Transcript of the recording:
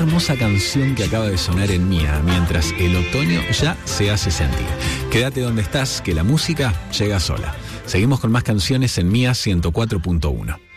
hermosa canción que acaba de sonar en Mía, mientras el otoño ya se hace sentir. Quédate donde estás, que la música llega sola. Seguimos con más canciones en Mía 104.1.